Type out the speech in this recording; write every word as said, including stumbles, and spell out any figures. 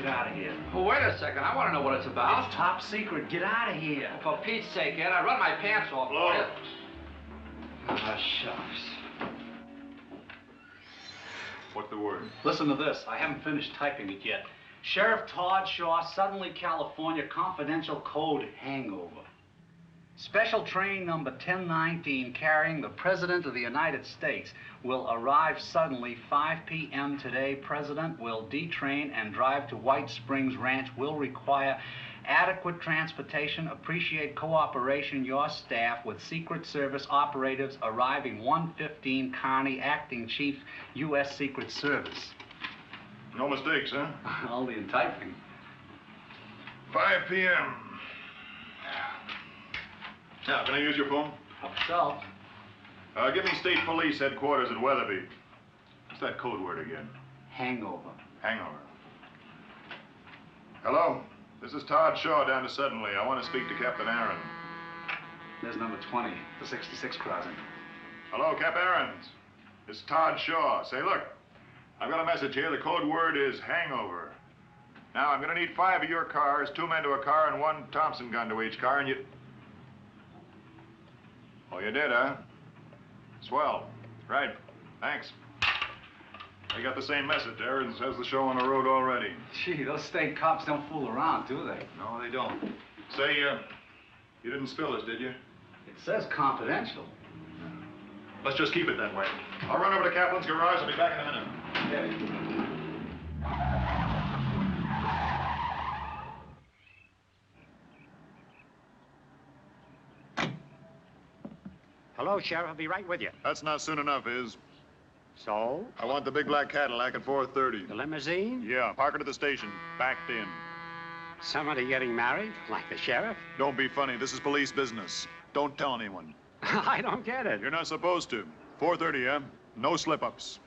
out of here. Well, wait a second. I want to know what it's about. It's top secret. Get out of here. For Pete's sake, Ed, I'd run my pants off. Hello? Ah, shucks. What's the word? Listen to this. I haven't finished typing it yet. Sheriff Todd Shaw, suddenly California, confidential code hangover. Special train number ten nineteen carrying the President of the United States will arrive suddenly five p m today. President will detrain and drive to White Springs Ranch. Will require adequate transportation. Appreciate cooperation. Your staff with Secret Service operatives arriving one fifteen Kearney, Acting Chief, U S Secret Service. No mistakes, huh? Only in typing. five p m Now, can I use your phone? Help yourself. Uh, give me State Police headquarters at Weatherby. What's that code word again? Hangover. Hangover. Hello? This is Todd Shaw down to Suddenly. I want to speak to Captain Aaron. There's number twenty, the sixty-six crossing. Hello, Cap Aarons. This is Todd Shaw. Say, look, I've got a message here. The code word is hangover. Now, I'm going to need five of your cars, two men to a car, and one Thompson gun to each car, and you... Oh, you did, huh? Swell. Right. Thanks. I got the same message. Aarons has the show on the road already. Gee, those state cops don't fool around, do they? No, they don't. Say, uh, you didn't spill this, did you? It says confidential. Let's just keep it that way. I'll run over to Kaplan's garage. I'll be back in a minute. Okay. Hello, Sheriff. I'll be right with you. That's not soon enough, Iz. So? I want the big black Cadillac at four thirty. The limousine? Yeah, park it at the station. Backed in. Somebody getting married? Like the sheriff? Don't be funny. This is police business. Don't tell anyone. I don't get it. You're not supposed to. four thirty, yeah? No slip-ups.